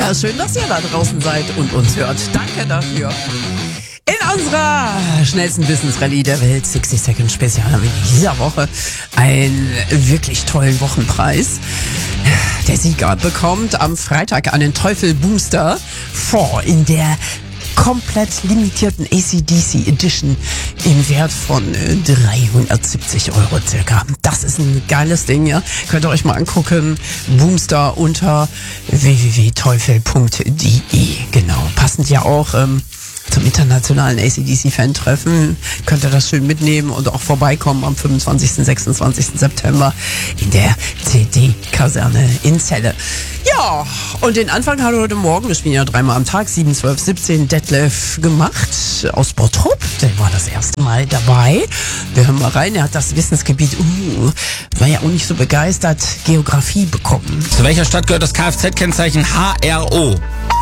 Ja, schön, dass ihr da draußen seid und uns hört. Danke dafür. In unserer schnellsten Wissensrallye der Welt, 60 Second Spezial, haben wir in dieser Woche einen wirklich tollen Wochenpreis. Der Sieger bekommt am Freitag einen Teufel Booster 4 in der komplett limitierten AC/DC Edition im Wert von 370 € circa. Das ist ein geiles Ding, ja. Könnt ihr euch mal angucken. Booster unter www.teufel.de. Genau. Passend ja auch zum internationalen AC/DC-Fan-Treffen könnt ihr das schön mitnehmen und auch vorbeikommen am 25. und 26. September in der CD-Kaserne in Celle. Ja, und den Anfang hat heute Morgen, wir spielen ja dreimal am Tag, 7, 12, 17, Detlef gemacht aus Bottrop. Der war das erste Mal dabei. Wir hören mal rein, er hat das Wissensgebiet, war ja auch nicht so begeistert, Geografie bekommen. Zu welcher Stadt gehört das Kfz-Kennzeichen HRO?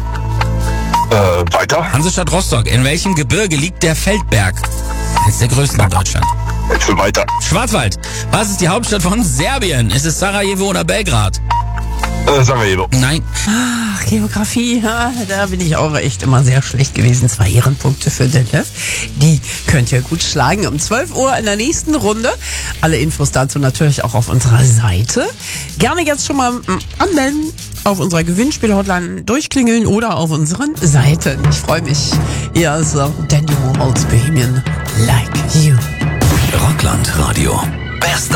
Weiter. Hansestadt Rostock. In welchem Gebirge liegt der Feldberg? Eines der größten in Deutschland. Weiter. Schwarzwald. Was ist die Hauptstadt von Serbien? Ist es Sarajevo oder Belgrad? Sarajevo. Nein. Ach, Geografie, ja, da bin ich auch echt immer sehr schlecht gewesen. 2 Ehrenpunkte für Detlef. Die könnt ihr gut schlagen. Um 12 Uhr in der nächsten Runde. Alle Infos dazu natürlich auch auf unserer Seite. Gerne jetzt schon mal anmelden, auf unserer Gewinnspiel-Hotline durchklingeln oder auf unseren Seiten. Ich freue mich. Hier ist Dandy Warhols Bohemian Like You. Rockland Radio. Best